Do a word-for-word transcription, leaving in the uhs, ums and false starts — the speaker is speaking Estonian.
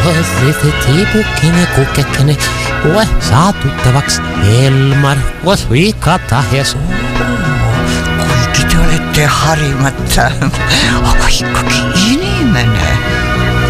see tiibukene, kukekene, kohe saa tuttavaks Elmar, koos Vika ja soo. Kuigi te olete harimata, aga ikkagi inimene.